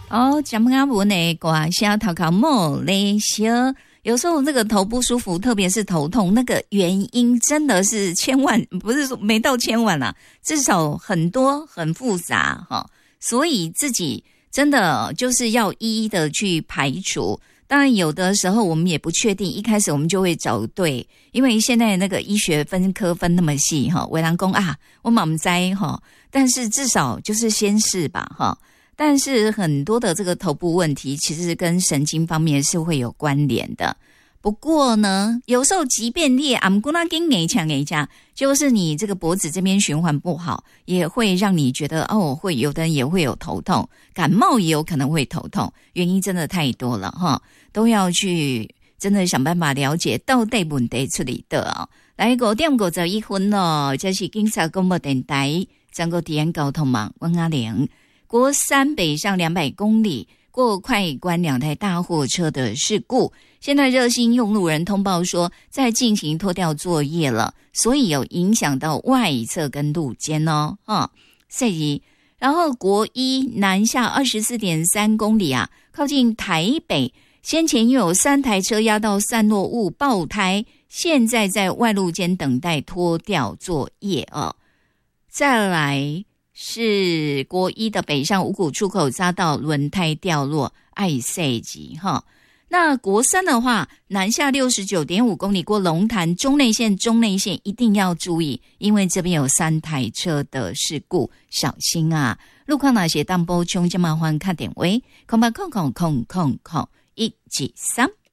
哦，讲不阿文的挂下头壳莫勒些，有时候这个头不舒服，特别是头痛，那个原因真的是千万，不是说没到千万啦，至少很多很复杂哈，所以自己真的就是要一一的去排除。当然有的时候我们也不确定，一开始我们就会找对，因为现在那个医学分科分那么细哈，为人讲啊，我嘛不知哈，但是至少就是先试吧哈。但是很多的这个头部问题其实跟神经方面是会有关联的。不过呢，有时候即便你按过那根给抢，就是你这个脖子这边循环不好，也会让你觉得会有的人也会有头痛，感冒也有可能会头痛，原因真的太多了哈，都要去真的想办法了解到底问题出里的啊。来5:51咯，这是警察广播电台全国治安交通网，我阿玲。国三北上200公里过快关2台大货车的事故，现在热心用路人通报说在进行拖吊作业了，所以有影响到外侧跟路肩哦。所以然后国一南下24.3公里啊，靠近台北，先前又有3台车压到散落物爆胎，现在在外路间等待拖吊作业哦。再来是国一的北上五股出口匝道轮胎掉落，爱塞级哈。那国三的话，南下69.5公里过龙潭中内线一定要注意，因为这边有3台车的事故，小心啊！路况哪些当补充，就麻烦看点位，08000173。